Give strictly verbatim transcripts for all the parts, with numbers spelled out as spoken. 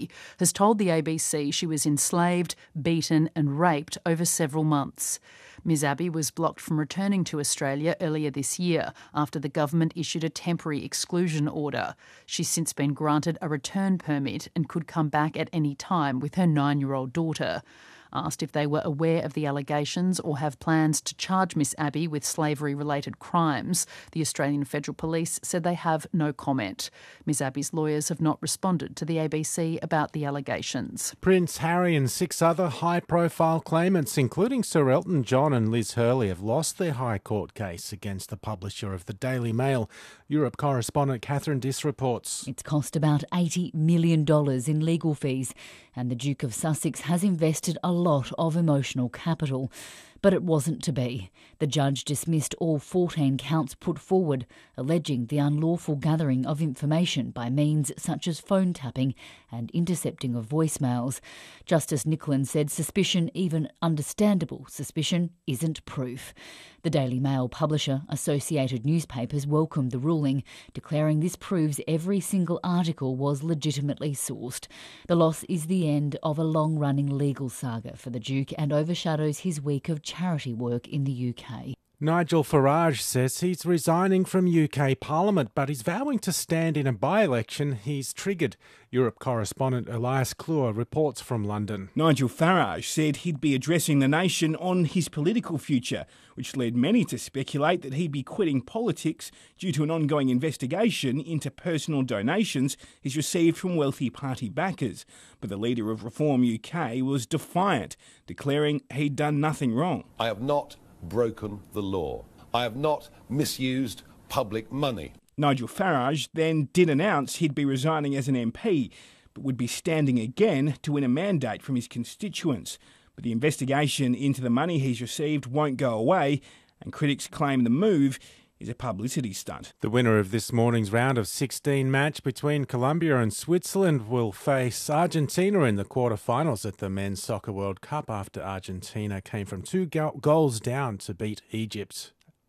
Abbey, has told the A B C she was enslaved, beaten and raped over several months. Ms Abbey was blocked from returning to Australia earlier this year after the government issued a temporary exclusion order. She's since been granted a return permit and could come back at any time with her nine-year-old daughter. Asked if they were aware of the allegations or have plans to charge Miss Abbey with slavery-related crimes, the Australian Federal Police said they have no comment. Miss Abbey's lawyers have not responded to the A B C about the allegations. Prince Harry and six other high-profile claimants, including Sir Elton John and Liz Hurley, have lost their High Court case against the publisher of the Daily Mail. Europe correspondent Catherine Diss reports. It's cost about eighty million dollars in legal fees, and the Duke of Sussex has invested a lot of emotional capital. But it wasn't to be. The judge dismissed all fourteen counts put forward, alleging the unlawful gathering of information by means such as phone tapping and intercepting of voicemails. Justice Nicklin said suspicion, even understandable suspicion, isn't proof. The Daily Mail publisher, Associated Newspapers, welcomed the ruling, declaring this proves every single article was legitimately sourced. The loss is the end of a long-running legal saga for the Duke and overshadows his week of charity work in the U K. Nigel Farage says he's resigning from U K Parliament, but he's vowing to stand in a by-election he's triggered. Europe correspondent Elias Kluwer reports from London. Nigel Farage said he'd be addressing the nation on his political future, which led many to speculate that he'd be quitting politics due to an ongoing investigation into personal donations he's received from wealthy party backers. But the leader of Reform U K was defiant, declaring he'd done nothing wrong. I have not broken the law. I have not misused public money. Nigel Farage then did announce he'd be resigning as an M P, but would be standing again to win a mandate from his constituents. But the investigation into the money he's received won't go away, and critics claim the move is a publicity stunt. The winner of this morning's round of sixteen match between Colombia and Switzerland will face Argentina in the quarterfinals at the Men's Soccer World Cup after Argentina came from two go- goals down to beat Egypt.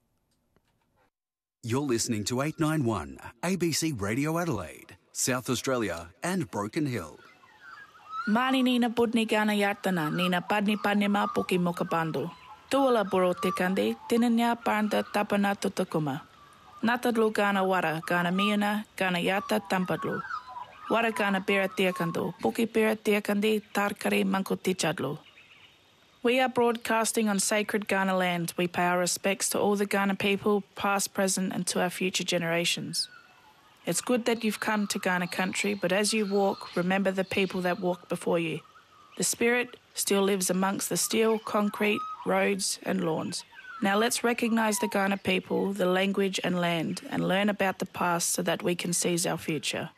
You're listening to eight ninety-one A B C Radio Adelaide, South Australia and Broken Hill. Mani nina budni gana yartana, nina padni padni ma puki mokabando. Tuala buro tekande, tinanya paranda tapana tutakuma. Natadlu gana wara, gana miana, gana yata tampadlu. Wara gana bera tiakando, puki bera tiakandi, tarkari manko tichadlu. We are broadcasting on sacred Ghana land. We pay our respects to all the Ghana people, past, present, and to our future generations. It's good that you've come to Ghana country, but as you walk, remember the people that walked before you. The spirit still lives amongst the steel, concrete, roads and lawns. Now let's recognise the Ghana people, the language and land, and learn about the past so that we can seize our future.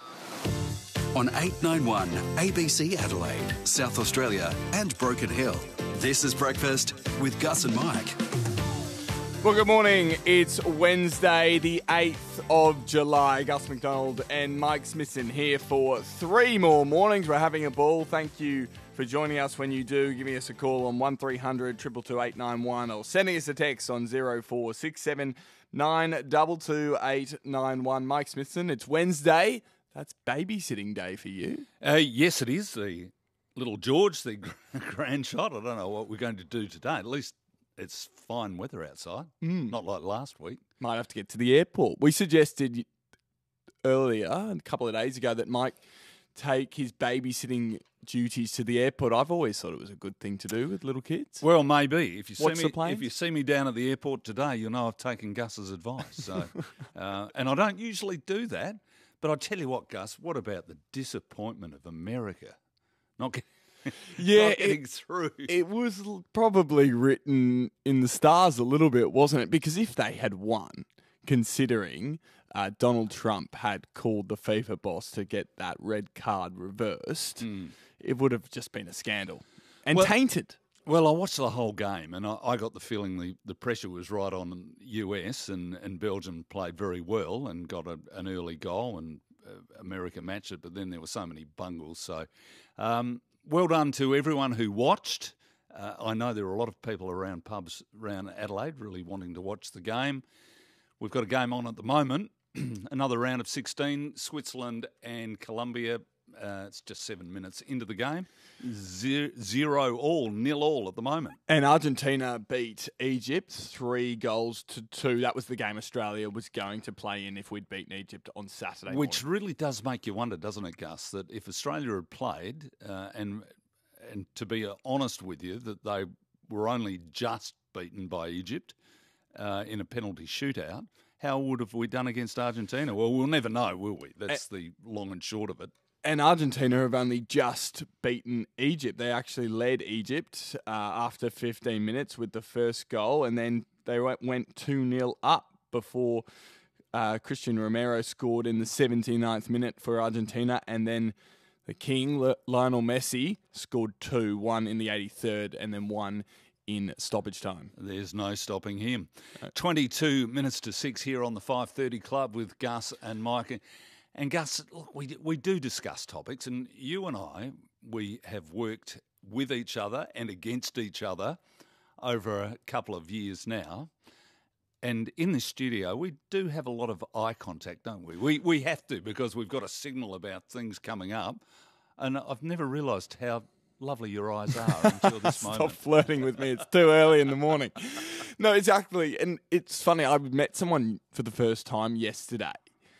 On eight ninety-one A B C Adelaide, South Australia and Broken Hill. This is Breakfast with Gus and Mike. Well, good morning. It's Wednesday, the eighth of July. Gus McDonald and Mike Smithson here for three more mornings. We're having a ball. Thank you for joining us. When you do, giving us a call on one three hundred, two two two, eight nine one or sending us a text on zero four six seven nine two two eight nine one. Mike Smithson, it's Wednesday. That's babysitting day for you. Uh, yes, it is. The little George, the grandchild. I don't know what we're going to do today. At least it's fine weather outside, mm. not like last week. Might have to get to the airport. We suggested earlier, a couple of days ago, that Mike take his babysitting duties to the airport. I've always thought it was a good thing to do with little kids. Well, maybe. If you see Watch me, the planes? if you see me down at the airport today, you'll know I've taken Gus's advice. So, uh, and I don't usually do that. But I tell you what, Gus, what about the disappointment of America not getting, yeah, not getting it, through? It was probably written in the stars a little bit, wasn't it? Because if they had won, considering uh, Donald Trump had called the FIFA boss to get that red card reversed, mm. it would have just been a scandal and well, tainted. Well, I watched the whole game, and I, I got the feeling the, the pressure was right on U S, and, and Belgium played very well and got a, an early goal, and uh, America matched it, but then there were so many bungles. So um, well done to everyone who watched. Uh, I know there were a lot of people around pubs around Adelaide really wanting to watch the game. We've got a game on at the moment, another round of sixteen, Switzerland and Colombia Uh, it's just seven minutes into the game. Zero, zero all, nil all at the moment. And Argentina beat Egypt three goals to two. That was the game Australia was going to play in if we'd beaten Egypt on Saturday Which morning. really does make you wonder, doesn't it, Gus, that if Australia had played, uh, and and to be honest with you, that they were only just beaten by Egypt uh, in a penalty shootout, how would have we done against Argentina? Well, we'll never know, will we? That's the long and short of it. And Argentina have only just beaten Egypt. They actually led Egypt uh, after fifteen minutes with the first goal, and then they went two nil up before uh, Christian Romero scored in the seventy-ninth minute for Argentina, and then the king, Lionel Messi, scored two, one in the eighty-third and then one in stoppage time. There's no stopping him. twenty-two minutes to six here on the five thirty Club with Gus and Mike. And Gus, look, we we do discuss topics, and you and I, we have worked with each other and against each other over a couple of years now. And in the studio, we do have a lot of eye contact, don't we? We we have to, because we've got a signal about things coming up. And I've never realised how lovely your eyes are until this moment. Stop flirting with me. It's too early in the morning. No, exactly. And it's funny, I met someone for the first time yesterday.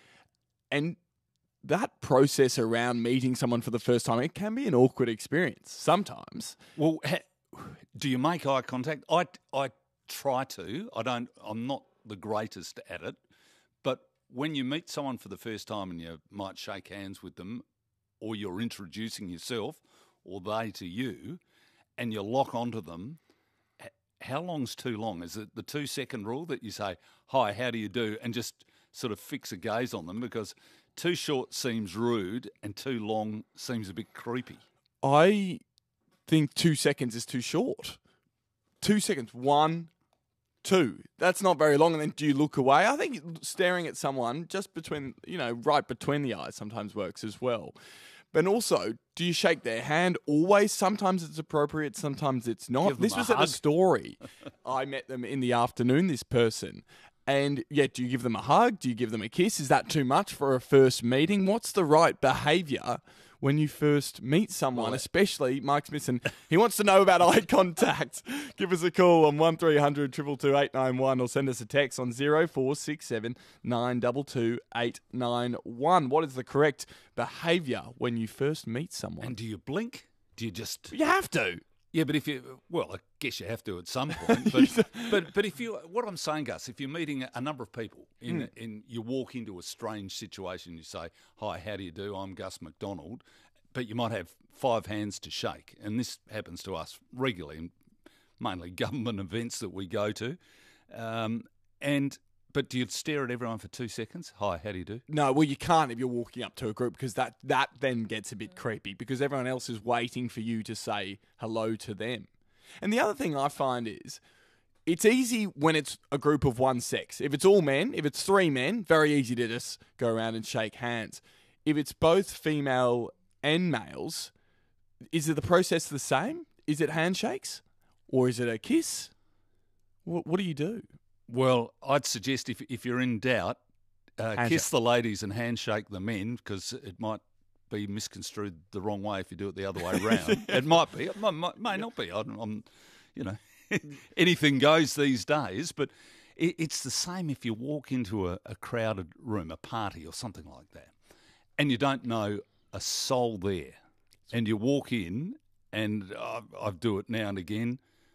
And that process around meeting someone for the first time, it can be an awkward experience sometimes. Well, ha- do you make eye contact? I, I try to. I don't. I'm not the greatest at it. But when you meet someone for the first time and you might shake hands with them, or you're introducing yourself, or they to you, and you lock onto them, how long's too long? Is it the two-second rule that you say, hi, how do you do, and just sort of fix a gaze on them? Because too short seems rude and too long seems a bit creepy. I think two seconds is too short. Two seconds. One, two. That's not very long. And then do you look away? I think staring at someone just between, you know, right between the eyes sometimes works as well. But also, do you shake their hand always? Sometimes it's appropriate, sometimes it's not. This was at a story. I met them in the afternoon, this person. And, yeah, do you give them a hug? Do you give them a kiss? Is that too much for a first meeting? What's the right behaviour when you first meet someone, right. Especially Mike Smithson? He wants to know about eye contact. Give us a call on one three hundred two two two eight nine one or send us a text on zero four six seven nine two two eight nine one. What is the correct behaviour when you first meet someone? And do you blink? Do you just... You have to. Yeah, but if you, well, I guess you have to at some point. But but but if you, what I'm saying, Gus, if you're meeting a number of people, in mm. in you walk into a strange situation, you say, "Hi, how do you do? I'm Gus McDonald," but you might have five hands to shake, and this happens to us regularly, in mainly government events that we go to, um, and. But do you stare at everyone for two seconds? Hi, how do you do? No, well, you can't if you're walking up to a group, because that, that then gets a bit creepy, because everyone else is waiting for you to say hello to them. And the other thing I find is it's easy when it's a group of one sex. If it's all men, if it's three men, very easy to just go around and shake hands. If it's both female and males, is it the process the same? Is it handshakes? Or is it a kiss? What, what do you do? Well, I'd suggest if if you're in doubt, uh, kiss the ladies and handshake the men, because it might be misconstrued the wrong way if you do it the other way around. It might be. It may, may not be. I'm, I'm you know, anything goes these days. But it, it's the same if you walk into a, a crowded room, a party or something like that, and you don't know a soul there, and you walk in, and I, I do it now and again,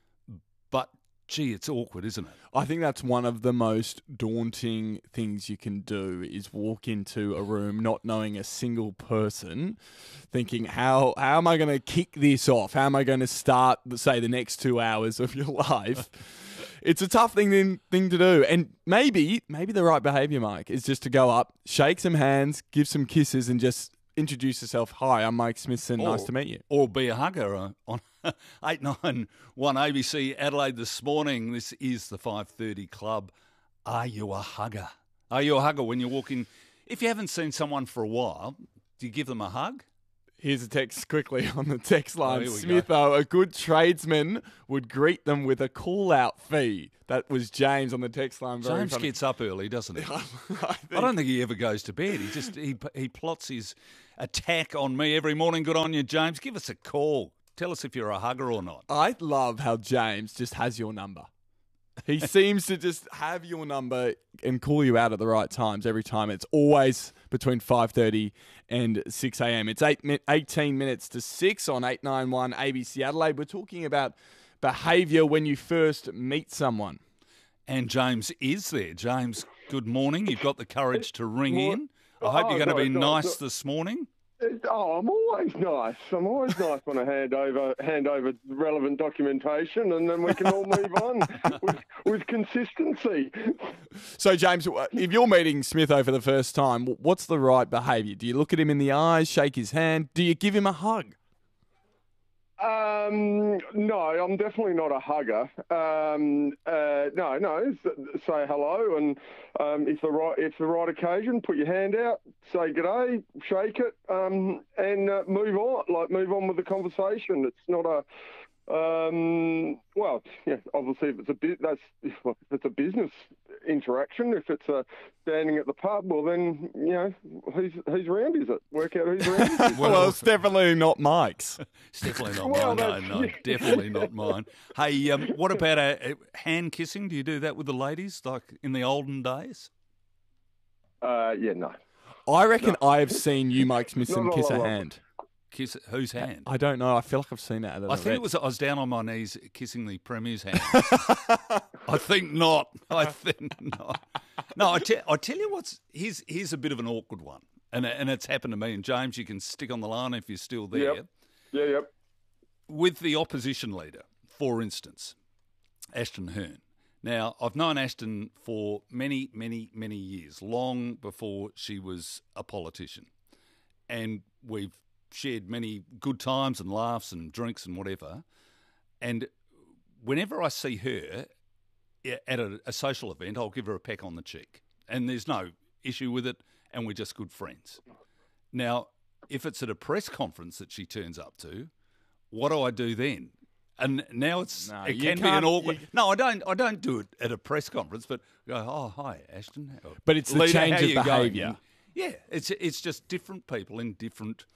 but gee, it's awkward, isn't it? I think that's one of the most daunting things you can do, is walk into a room not knowing a single person, thinking, how how am I going to kick this off? How am I going to start, say, the next two hours of your life? It's a tough thing, thing to do. And maybe, maybe the right behaviour, Mike, is just to go up, shake some hands, give some kisses, and just introduce yourself. Hi, I'm Mike Smithson. Or, nice to meet you. Or be a hugger uh, on eight nine one A B C Adelaide this morning. This is the five thirty Club. Are you a hugger? Are you a hugger when you walk in? If you haven't seen someone for a while, do you give them a hug? Here's a text quickly on the text line. Oh, here we Smitho, a good tradesman would greet them with a call-out fee. That was James on the text line. Very James funny. gets up early, doesn't he? I, I, think, don't think he ever goes to bed. He just he he plots his attack on me every morning. Good on you, James. Give us a call. Tell us if you're a hugger or not. I love how James just has your number. He seems to just have your number and call you out at the right times every time. It's always between five thirty and six a.m. It's eight, eighteen minutes to six on eight ninety-one A B C Adelaide. We're talking about behaviour when you first meet someone. And James is there. James, good morning. You've got the courage to ring in. I hope Oh, you're going to no, be no, nice no. this morning. Oh, I'm always nice. I'm always nice when I hand over hand over relevant documentation, and then we can all move on with, with consistency. So, James, if you're meeting Smitho for the first time, what's the right behaviour? Do you look at him in the eyes, shake his hand? Do you give him a hug? Um, no, I'm definitely not a hugger. Um, uh, no, no, say hello, and um, if the right if the right occasion, put your hand out, say g'day, shake it, um, and uh, move on. Like move on with the conversation. It's not a um, well, yeah, obviously if it's a bit that's if it's a business interaction. If it's a standing at the pub, well then you know who's whose round is it? Work out whose round is it. well, well, it's definitely not Mike's. It's definitely not Well, mine. No, no, definitely not mine. Hey, um, what about a, a hand kissing? Do you do that with the ladies, like in the olden days? Uh, yeah, no. I reckon I have seen you, Mike Smithson, Not a kiss a lot. hand. Kiss whose hand? I don't know. I feel like I've seen that at an I think event. it was. I was down on my knees kissing the Premier's hand. I think not. I think not. No, I, te- I tell you what's. Here's here's a bit of an awkward one, and and it's happened to me. And James, you can stick on the line if you're still there. Yep. Yeah, yep. With the opposition leader, for instance, Ashton Hearn. Now, I've known Ashton for many, many, many years, long before she was a politician, and we've shared many good times and laughs and drinks and whatever. And whenever I see her at a, a social event, I'll give her a peck on the cheek. And there's no issue with it, and we're just good friends. Now, if it's at a press conference that she turns up to, what do I do then? And now it's No, it you can be an can't- awkward. you- No, I don't. I don't do it at a press conference, but go, oh hi, Ashton. But it's the Leader, change how of you going?" behaviour. Yeah, it's it's just different people in different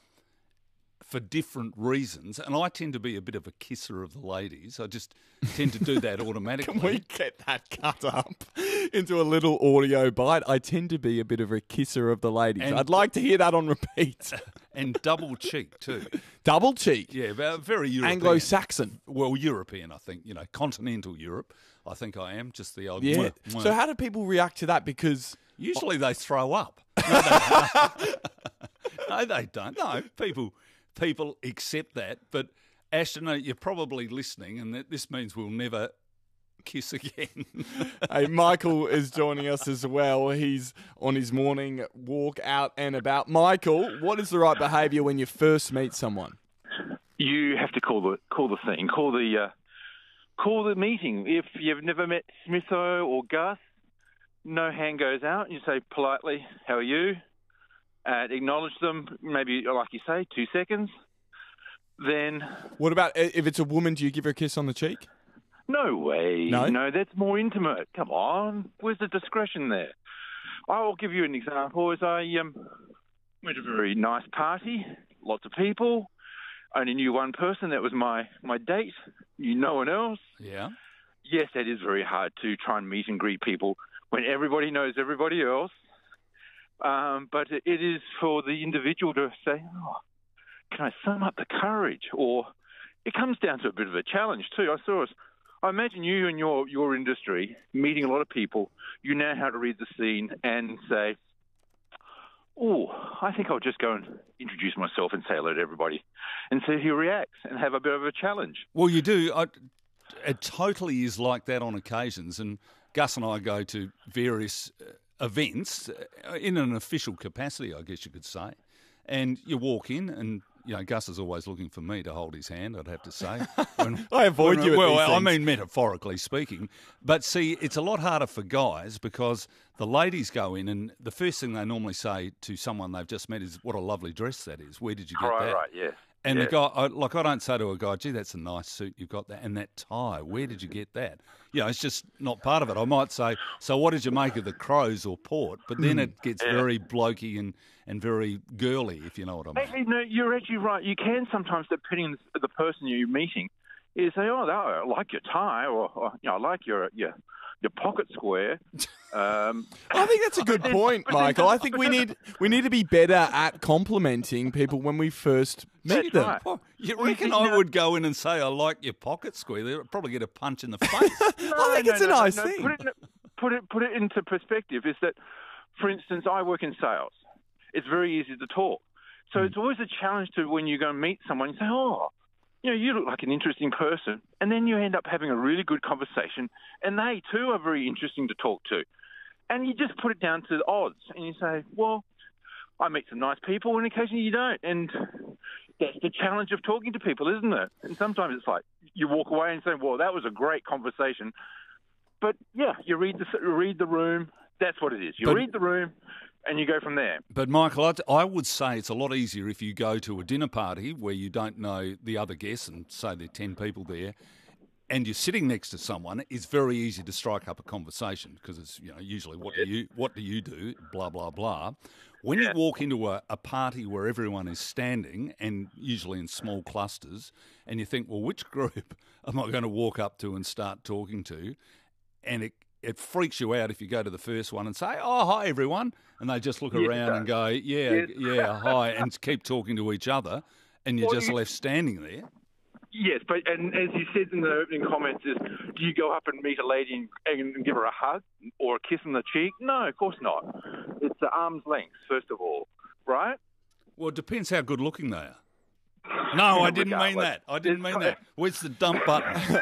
for different reasons, and I tend to be a bit of a kisser of the ladies. I just tend to do that automatically. Can we get that cut up into a little audio bite? I tend to be a bit of a kisser of the ladies. And- I'd like to hear that on repeat. And double cheek too. Double cheek. Yeah, but very European. Anglo-Saxon. Well, European, I think. You know, continental Europe. I think I am just the old. Yeah. mwah, mwah. So how do people react to that? Because Usually they throw up. No, they, no, they don't. No, people people accept that. But Ashton, you're probably listening, and that this means we'll never kiss again. hey, Michael is joining us as well. He's on his morning walk out and about. Michael, what is the right behaviour when you first meet someone? You have to call the call the thing, call the uh, call the meeting. If you've never met Smitho or Gus, no hand goes out. You say politely, "How are you?" And acknowledge them. Maybe, like you say, two seconds. Then, What about if it's a woman? Do you give her a kiss on the cheek? no way. No? no, that's more intimate. Come on, where's the discretion there? I'll give you an example. As I um, went to a very nice party, lots of people. Only knew one person. That was my, my date. Knew no one else. Yeah. Yes, that is very hard to try and meet and greet people when everybody knows everybody else. Um, but it is for the individual to say, oh, can I sum up the courage? Or it comes down to a bit of a challenge too. I saw us. I imagine you in your, your industry, meeting a lot of people, you know how to read the scene and say, oh, I think I'll just go and introduce myself and say hello to everybody and see who reacts and have a bit of a challenge. Well, you do. I, it totally is like that on occasions. And Gus and I go to various uh, events uh, in an official capacity, I guess you could say. And you walk in and you know, Gus is always looking for me to hold his hand, I'd have to say. When, I avoid when, you at Well, these I things. mean metaphorically speaking. But see, it's a lot harder for guys because the ladies go in and the first thing they normally say to someone they've just met is, what a lovely dress that is. Where did you get right, that? right, yes. And yes. the guy, I, like, I don't say to a guy, gee, that's a nice suit you've got that, and that tie, where did you get that? You know, it's just not part of it. I might say, so what did you make of the Crows or Port? But then it gets Yeah. very blokey and, and very girly, if you know what I mean. Actually, no, you're actually right. You can sometimes, depending on the person you're meeting, you say, "Oh, I like your tie," or, or you know, "I like your your your pocket square." Um, I think that's a good point, Michael. I think we need we need to be better at complimenting people when we first meet That's them. right. Well, you Well, you reckon think I that- would go in and say, I like your pocket square? They'd probably get a punch in the face. No, I think no, it's a no, nice no, thing. Put it, in, put it put it into perspective. Is that, for instance, I work in sales. It's very easy to talk. So it's always a challenge to when you go and meet someone. You say, "Oh, you know, you look like an interesting person," and then you end up having a really good conversation, and they too are very interesting to talk to. And you just put it down to the odds, and you say, "Well, I meet some nice people, and occasionally you don't." And that's the challenge of talking to people, isn't it? And sometimes it's like you walk away and say, "Well, that was a great conversation," but yeah, you read the you read the room. That's what it is. You But- read the room, and you go from there. But, Michael, I'd- I would say it's a lot easier if you go to a dinner party where you don't know the other guests and say there are ten people there and you're sitting next to someone. It's very easy to strike up a conversation because it's, you know, usually what do you what do you do, blah, blah, blah. When you walk into a, a party where everyone is standing and usually in small clusters and you think, well, which group am I going to walk up to and start talking to? And it It freaks you out if you go to the first one and say, "Oh, hi, everyone," and they just look Yes, it around and does. go, "Yeah, Yes. yeah, hi," and keep talking to each other, and you're Well, just you- left standing there. Yes, but and as you said in the opening comments, is do you go up and meet a lady and, and give her a hug or a kiss on the cheek? No, of course not. It's at arm's length, first of all, right? Well, it depends how good looking they are. No, I didn't mean that. I didn't mean that. Where's the dump button?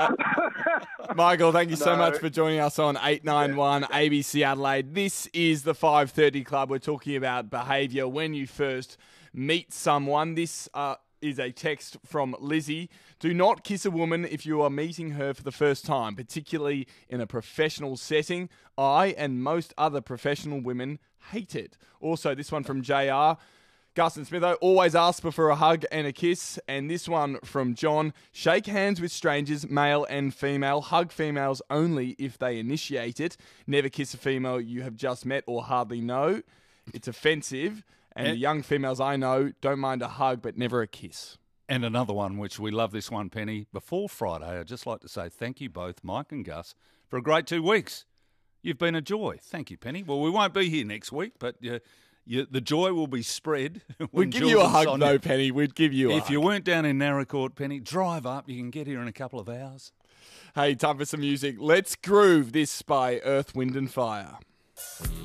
Michael, thank you so No. much for joining us on eight nine one A B C Adelaide. This is the five thirty Club. We're talking about behaviour when you first meet someone. This uh, is a text from Lizzie. Do not kiss a woman if you are meeting her for the first time, particularly in a professional setting. I and most other professional women hate it. Also, this one from J R. Gus and Smitho always ask for a hug and a kiss. And this one from John, shake hands with strangers, male and female. Hug females only if they initiate it. Never kiss a female you have just met or hardly know. It's offensive. And the young females I know don't mind a hug, but never a kiss. And another one, which we love this one, Penny. Before Friday, I'd just like to say thank you both, Mike and Gus, for a great two weeks. You've been a joy. Thank you, Penny. Well, we won't be here next week, but uh, you, the joy will be spread. when We'd give Jules you a and hug, Sonia- though, Penny. We'd give you a If hug. you weren't down in Narra Court, Penny, drive up. You can get here in a couple of hours. Hey, time for some music. Let's Groove. This by Earth, Wind and Fire.